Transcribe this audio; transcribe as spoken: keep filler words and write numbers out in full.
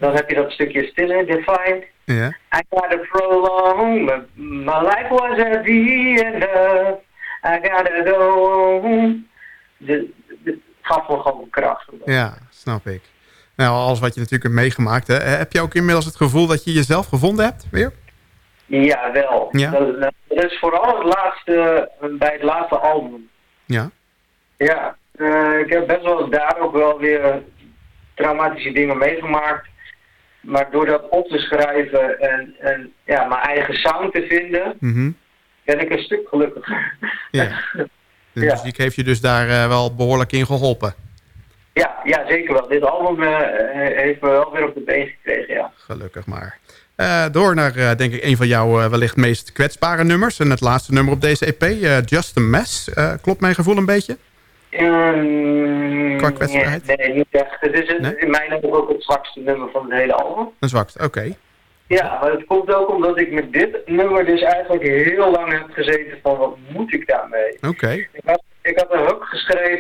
Dan heb je dat stukje Still Defined. Ja. I gotta prolong, my, my life was at the end of, I gotta go home. Het gaf me gewoon kracht. Ja, snap ik. Nou, alles wat je natuurlijk hebt meegemaakt. Hè. Heb je ook inmiddels het gevoel dat je jezelf gevonden hebt weer? Ja, wel. Ja. Dat, dat is vooral het laatste, bij het laatste album. Ja. Ja, uh, ik heb best wel daar ook wel weer traumatische dingen meegemaakt. Maar door dat op te schrijven en, en ja, mijn eigen sound te vinden, Mm-hmm. ben ik een stuk gelukkiger. Ja. De Ja. muziek heeft je dus daar uh, wel behoorlijk in geholpen. Ja, ja, zeker wel. Dit album uh, heeft me wel weer op de been gekregen, ja. Gelukkig maar. Uh, door naar, uh, denk ik, een van jouw uh, wellicht meest kwetsbare nummers. En het laatste nummer op deze E P, uh, Just a Mess. Uh, klopt mijn gevoel een beetje? Um, Qua kwetsbaarheid? Nee, nee, niet echt. Het is een, Nee? in mijn ogen ook het zwakste nummer van het hele album. Een zwakste, oké. Okay. Ja, maar het komt ook omdat ik met dit nummer dus eigenlijk heel lang heb gezeten van wat moet ik daarmee. Oké. Okay. Ik had, ik had een hook geschreven